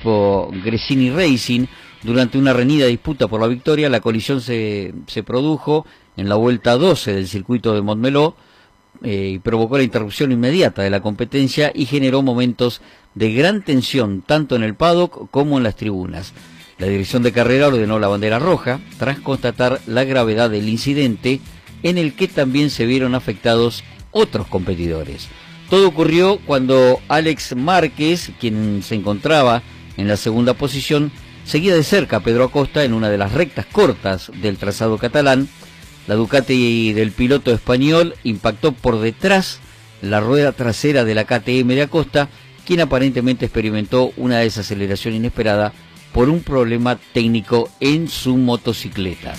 equipo Gresini Racing durante una reñida disputa por la victoria. La colisión se produjo en la vuelta 12 del circuito de Montmeló y provocó la interrupción inmediata de la competencia y generó momentos de gran tensión tanto en el paddock como en las tribunas. La dirección de carrera ordenó la bandera roja tras constatar la gravedad del incidente, en el que también se vieron afectados otros competidores. Todo ocurrió cuando Alex Márquez, quien se encontraba en la segunda posición, seguía de cerca a Pedro Acosta en una de las rectas cortas del trazado catalán. La Ducati del piloto español impactó por detrás la rueda trasera de la KTM de Acosta, quien aparentemente experimentó una desaceleración inesperada por un problema técnico en su motocicleta.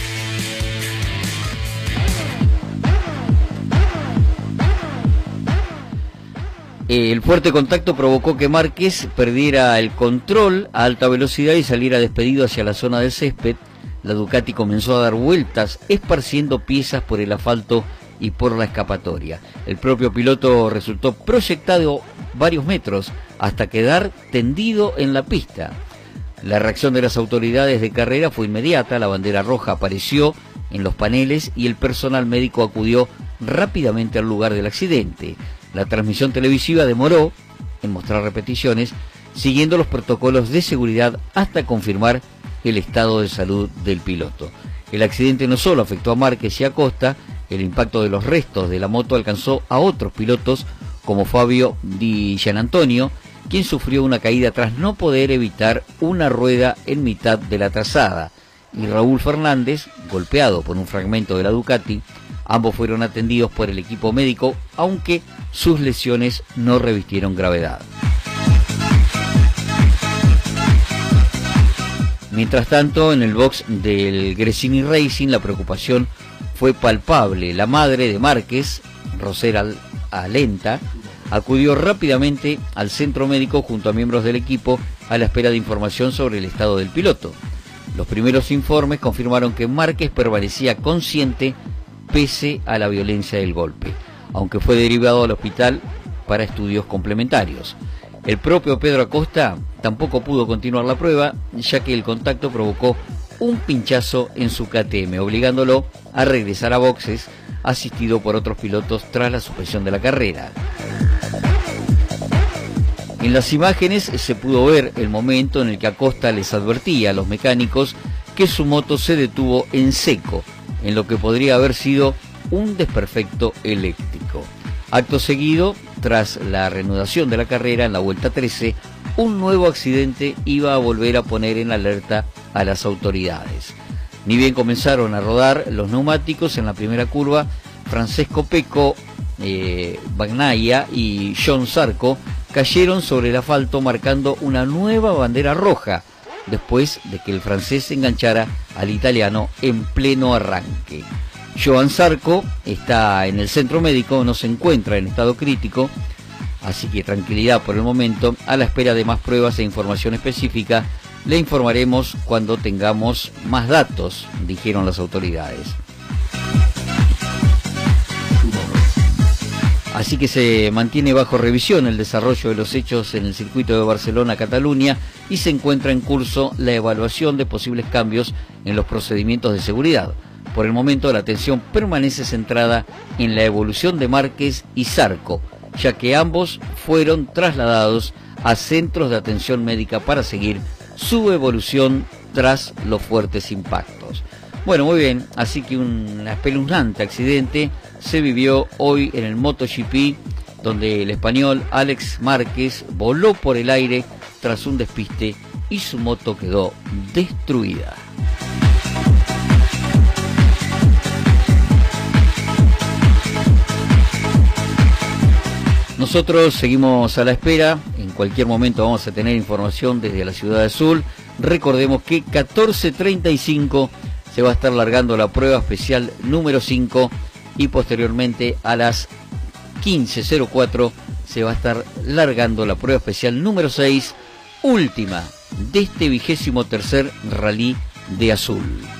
El fuerte contacto provocó que Márquez perdiera el control a alta velocidad y saliera despedido hacia la zona del césped. La Ducati comenzó a dar vueltas, esparciendo piezas por el asfalto y por la escapatoria. El propio piloto resultó proyectado varios metros hasta quedar tendido en la pista. La reacción de las autoridades de carrera fue inmediata. La bandera roja apareció en los paneles y el personal médico acudió rápidamente al lugar del accidente. La transmisión televisiva demoró en mostrar repeticiones, siguiendo los protocolos de seguridad hasta confirmar el estado de salud del piloto. El accidente no solo afectó a Márquez y Acosta, el impacto de los restos de la moto alcanzó a otros pilotos como Fabio Di Gianantonio, quien sufrió una caída tras no poder evitar una rueda en mitad de la trazada, y Raúl Fernández, golpeado por un fragmento de la Ducati. Ambos fueron atendidos por el equipo médico, aunque sus lesiones no revistieron gravedad. Mientras tanto, en el box del Gresini Racing la preocupación fue palpable. La madre de Márquez, Rosera Alenta, acudió rápidamente al centro médico junto a miembros del equipo a la espera de información sobre el estado del piloto. Los primeros informes confirmaron que Márquez permanecía consciente pese a la violencia del golpe, aunque fue derivado al hospital para estudios complementarios. El propio Pedro Acosta tampoco pudo continuar la prueba, ya que el contacto provocó un pinchazo en su KTM, obligándolo a regresar a boxes, asistido por otros pilotos tras la suspensión de la carrera. En las imágenes se pudo ver el momento en el que Acosta les advertía a los mecánicos que su moto se detuvo en seco, en lo que podría haber sido un desperfecto eléctrico. Acto seguido, tras la reanudación de la carrera en la vuelta 13, un nuevo accidente iba a volver a poner en alerta a las autoridades. Ni bien comenzaron a rodar los neumáticos en la primera curva, Francesco Pecco Bagnaia y Johan Zarco cayeron sobre el asfalto marcando una nueva bandera roja, después de que el francés enganchara al italiano en pleno arranque. Johan Zarco está en el centro médico, no se encuentra en estado crítico, así que tranquilidad por el momento. A la espera de más pruebas e información específica, le informaremos cuando tengamos más datos, dijeron las autoridades. Así que se mantiene bajo revisión el desarrollo de los hechos en el circuito de Barcelona-Cataluña y se encuentra en curso la evaluación de posibles cambios en los procedimientos de seguridad. Por el momento la atención permanece centrada en la evolución de Márquez y Zarco, ya que ambos fueron trasladados a centros de atención médica para seguir su evolución tras los fuertes impactos. Bueno, muy bien, así que un espeluznante accidente se vivió hoy en el MotoGP, donde el español Alex Márquez voló por el aire tras un despiste y su moto quedó destruida. Nosotros seguimos a la espera, en cualquier momento vamos a tener información desde la Ciudad Azul. Recordemos que 14:35 se va a estar largando la prueba especial número 5 y posteriormente a las 15:04 se va a estar largando la prueba especial número 6, última de este 23º Rally de Azul.